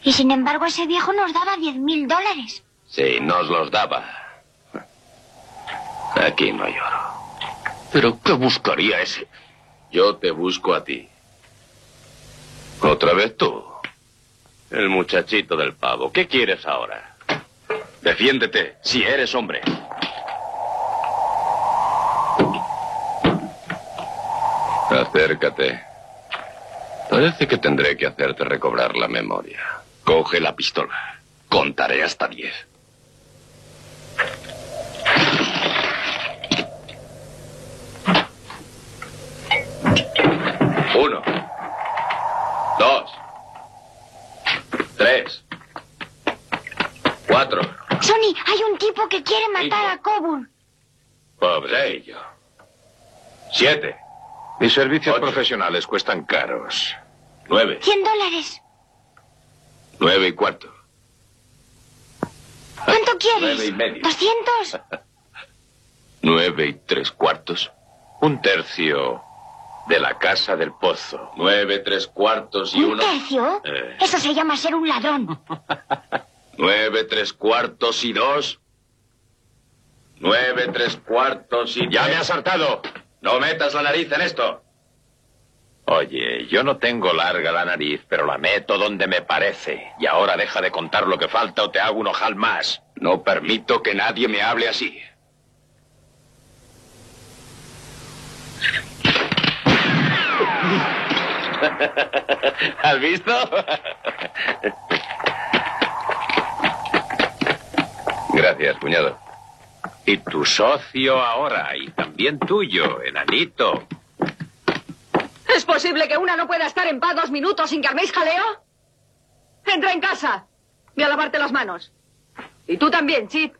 Y sin embargo ese viejo nos daba $10.000. Sí, nos los daba. Aquí no hay oro. ¿Pero qué buscaría ese? Yo te busco a ti. ¿Otra vez tú? El muchachito del pavo. ¿Qué quieres ahora? Defiéndete, si eres hombre. Acércate. Parece que tendré que hacerte recobrar la memoria. Coge la pistola. Contaré hasta 10. Uno. 2. 3. 4. Sonny, hay un tipo que quiere matar a Coburn. Pobreillo. 7. Mis servicios 8. profesionales cuestan caros. 9. $100. 9 y cuarto. ¿Cuánto quieres? 9 y medio. ¿200? 9 y 3/4. 1/3 de la casa del pozo. 9 3/4 y ¿Un 1. tercio? Eso se llama ser un ladrón. 9 3/4 y 2. 9 3/4 y... ¡Ya me has hartado! No metas la nariz en esto. Oye, yo no tengo larga la nariz, pero la meto donde me parece. Y ahora deja de contar lo que falta o te hago un ojal más. No permito que nadie me hable así. ¿Has visto? Gracias, cuñado. Y tu socio ahora, y también tuyo, enanito. ¿Es posible que una no pueda estar en paz 2 minutos sin que arméis jaleo? Entra en casa. Ve a lavarte las manos. Y tú también, Chip.